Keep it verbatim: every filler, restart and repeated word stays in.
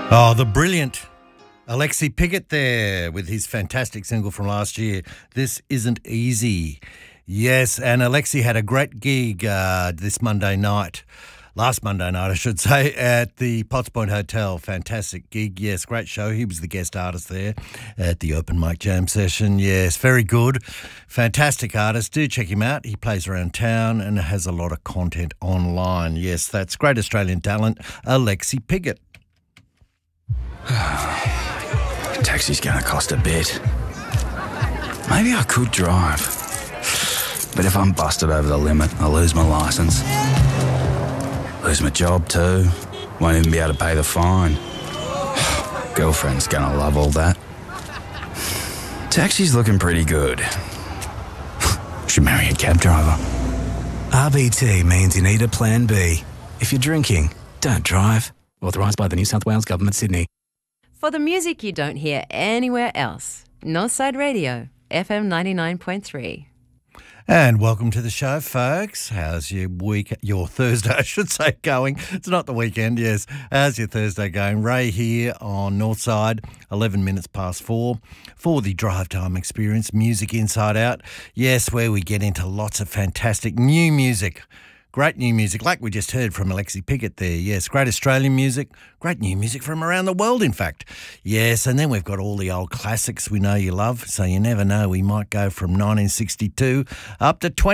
Oh, the brilliant Alexi Piggott there with his fantastic single from last year, This Isn't Easy. Yes, and Alexi had a great gig uh, this Monday night, last Monday night I should say, at the Potts Point Hotel. Fantastic gig, yes, great show. He was the guest artist there at the open mic jam session. Yes, very good. Fantastic artist. Do check him out. He plays around town and has a lot of content online. Yes, that's great Australian talent, Alexi Piggott. Taxi's going to cost a bit. Maybe I could drive. But if I'm busted over the limit, I'll lose my licence. Lose my job too. Won't even be able to pay the fine. Girlfriend's going to love all that. Taxi's looking pretty good. Should marry a cab driver. R B T means you need a plan B. If you're drinking, don't drive. Authorised by the New South Wales Government, Sydney. For the music you don't hear anywhere else, Northside Radio, F M ninety-nine point three. And welcome to the show, folks. How's your week, your Thursday, I should say, going? It's not the weekend, yes. How's your Thursday going? Ray here on Northside, eleven minutes past four, for the Drive Time Experience, Music Inside Out. Yes, where we get into lots of fantastic new music. Great new music, like we just heard from Alexi Piggott there. Yes, great Australian music, great new music from around the world, in fact. Yes, and then we've got all the old classics we know you love, so you never know. We might go from nineteen sixty-two up to twenty